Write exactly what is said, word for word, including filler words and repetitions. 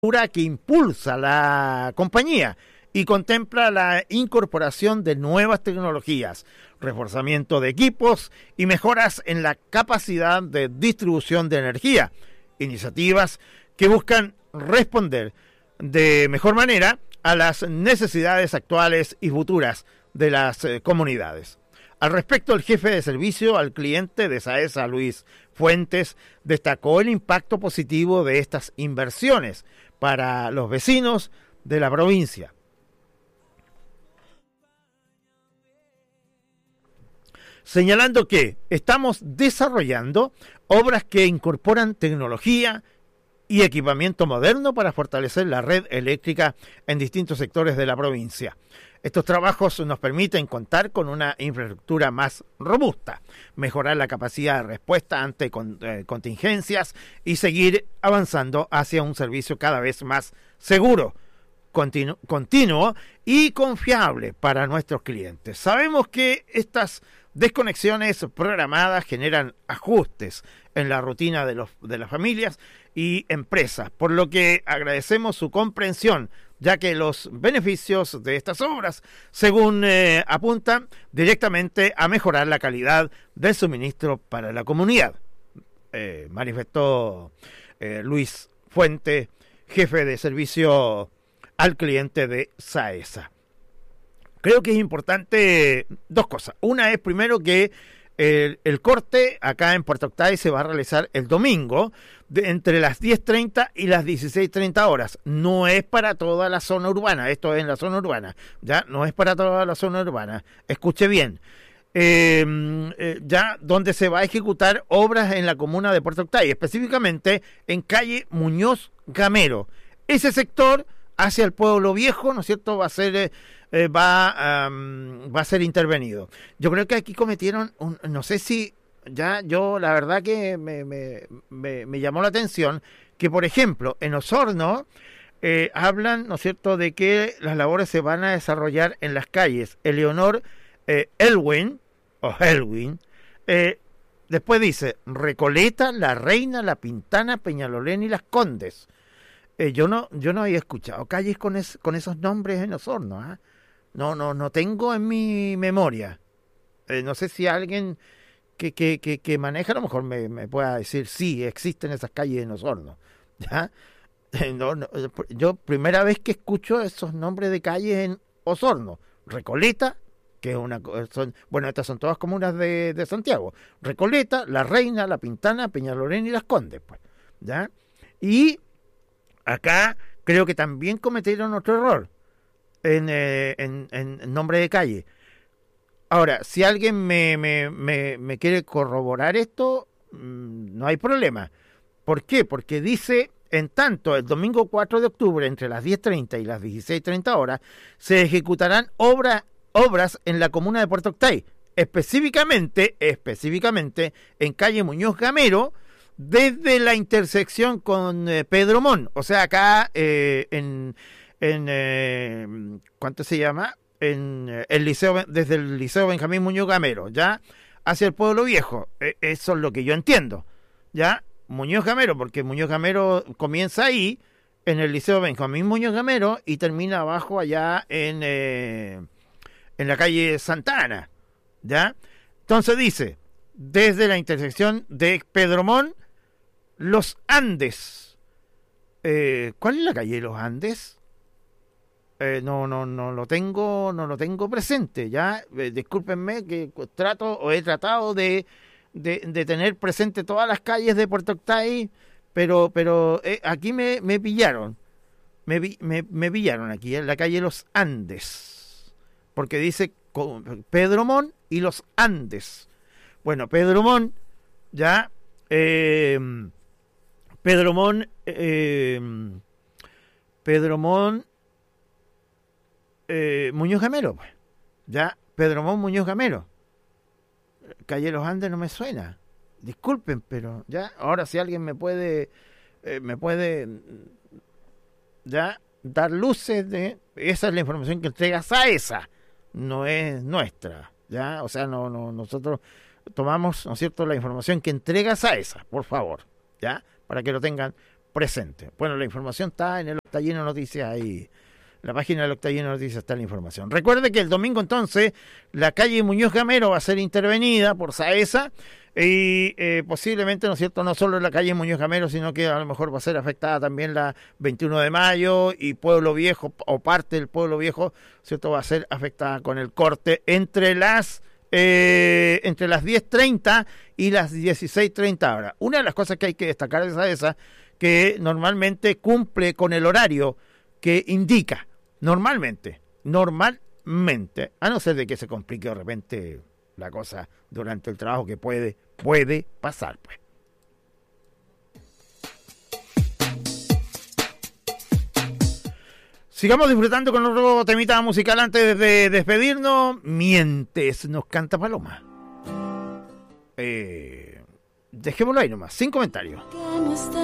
que impulsa la compañía y contempla la incorporación de nuevas tecnologías, reforzamiento de equipos y mejoras en la capacidad de distribución de energía, iniciativas que buscan responder de mejor manera a las necesidades actuales y futuras de las eh, comunidades. Al respecto, el jefe de servicio al cliente de SAESA, Luis Fuentes, destacó el impacto positivo de estas inversiones para los vecinos de la provincia. Señalando que estamos desarrollando obras que incorporan tecnología y equipamiento moderno para fortalecer la red eléctrica en distintos sectores de la provincia. Estos trabajos nos permiten contar con una infraestructura más robusta, mejorar la capacidad de respuesta ante con, eh, contingencias y seguir avanzando hacia un servicio cada vez más seguro, continu- continuo y confiable para nuestros clientes. Sabemos que estas desconexiones programadas generan ajustes en la rutina de, los, de las familias y empresas, por lo que agradecemos su comprensión, ya que los beneficios de estas obras, según eh, apuntan, directamente a mejorar la calidad del suministro para la comunidad, eh, manifestó eh, Luis Fuente, jefe de servicio al cliente de SAESA. Creo que es importante dos cosas. Una es primero que el, el corte acá en Puerto Octay se va a realizar el domingo de, entre las diez treinta y las dieciséis treinta horas. No es para toda la zona urbana, esto es en la zona urbana, ya no es para toda la zona urbana. Escuche bien, eh, eh, ya donde se va a ejecutar obras en la comuna de Puerto Octay, específicamente en calle Muñoz Gamero. Ese sector hacia el Pueblo Viejo, ¿no es cierto?, va a ser... Eh, Eh, va, um, va a ser intervenido. Yo creo que aquí cometieron, un, no sé si, ya yo la verdad que me, me, me, me llamó la atención que, por ejemplo, en Osorno eh, hablan, ¿no es cierto?, de que las labores se van a desarrollar en las calles Eleonor eh, Elwin, o Elwin, eh, después dice Recoleta, La Reina, La Pintana, Peñalolén y Las Condes. Eh, yo no yo no había escuchado calles con, es, con esos nombres en Osorno, ¿eh? No, no, no tengo en mi memoria. Eh, no sé si alguien que, que, que, que maneja a lo mejor me, me pueda decir, sí, existen esas calles en Osorno. ¿Ya? Eh, no, no, yo primera vez que escucho esos nombres de calles en Osorno. Recoleta, que es una... Son, bueno, estas son todas comunas de, de Santiago. Recoleta, La Reina, La Pintana, Peñalolén y Las Condes. Pues, ¿ya? Y acá creo que también cometieron otro error. En, eh, en, en nombre de calle. Ahora, si alguien me, me, me, me quiere corroborar esto, mmm, no hay problema. ¿Por qué? Porque dice, en tanto, el domingo cuatro de octubre, entre las diez treinta y las dieciséis treinta horas, se ejecutarán obra, obras en la comuna de Puerto Octay, específicamente, específicamente en calle Muñoz Gamero, desde la intersección con eh, Pedro Mon. O sea, acá eh, en... en eh, ¿cuánto se llama? En eh, el liceo, desde el Liceo Benjamín Muñoz Gamero, ya hacia el Pueblo Viejo. Eh, eso es lo que yo entiendo, ya Muñoz Gamero, porque Muñoz Gamero comienza ahí en el Liceo Benjamín Muñoz Gamero y termina abajo allá en eh, en la calle Santana, ya. Entonces dice, desde la intersección de Pedromón, Los Andes. Eh, ¿Cuál es la calle de Los Andes? Eh, no, no, no lo tengo, no lo tengo presente, ya, eh, discúlpenme que trato o he tratado de, de, de tener presente todas las calles de Puerto Octay, pero, pero eh, aquí me, me pillaron, me, me, me pillaron aquí en la calle Los Andes, porque dice Pedro Mon y Los Andes. Bueno, Pedro Mon, ya, eh, Pedro Mon, eh, Pedro Mon, Eh, Muñoz Gamero, pues. Ya, Pedro Mon Muñoz Gamero. Calle Los Andes no me suena. Disculpen, pero ya, ahora si alguien me puede, eh, me puede ya dar luces de, esa es la información que entrega SAESA, no es nuestra, ya, o sea, no, no, nosotros tomamos, ¿no es cierto?, la información que entrega SAESA, por favor, ya, para que lo tengan presente. Bueno, la información está en el Octallino Noticias ahí. La página del Octallino Noticias está la información. Recuerde que el domingo entonces la calle Muñoz Gamero va a ser intervenida por SAESA y eh, posiblemente, ¿no es cierto?, no solo la calle Muñoz Gamero, sino que a lo mejor va a ser afectada también la veintiuno de mayo y Pueblo Viejo, o parte del Pueblo Viejo, ¿cierto?, va a ser afectada con el corte entre las eh, entre las diez treinta y las dieciséis treinta horas. Una de las cosas que hay que destacar de SAESA, que normalmente cumple con el horario que indica. Normalmente, normalmente, a no ser de que se complique de repente la cosa durante el trabajo, que puede, puede pasar, pues. Sigamos disfrutando con otro temita musical antes de despedirnos. Mientes, nos canta Paloma. Eh, dejémoslo ahí nomás, sin comentarios.